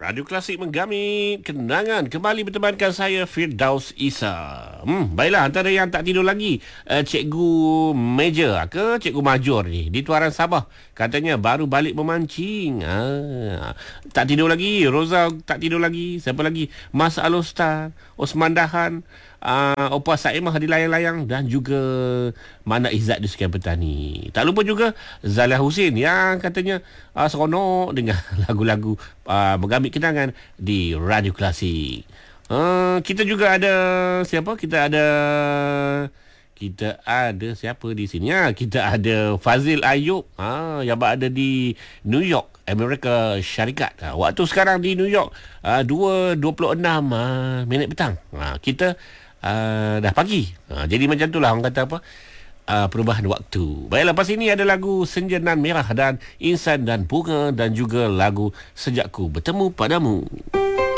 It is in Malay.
Radio Klasik menggamit kenangan kembali bertemankan saya Firdaus Isa. Baiklah, antara yang tak tidur lagi Cikgu Major ke Cikgu Major ni di Tuaran Sabah. Katanya baru balik memancing. Tak tidur lagi. Roza tak tidur lagi. Siapa lagi? Mas Alostar, Osman Dahan, Opa Saimah di layang-layang, dan juga Mana Izzat di sekian petani. Tak lupa juga Zalia Husin yang katanya seronok dengan lagu-lagu menggamit kenangan di Radio Klasik. Kita juga ada siapa? Kita ada siapa di sini? Kita ada Fazil Ayub yang berada di New York, Amerika Syarikat. Waktu sekarang di New York 2.26 minit petang. Kita dah pagi. Jadi macam itulah orang kata apa? Perubahan waktu. Baiklah, lepas ini ada lagu Senja Nan Merah dan Insan dan Bunga, dan juga lagu Sejakku Bertemu Padamu.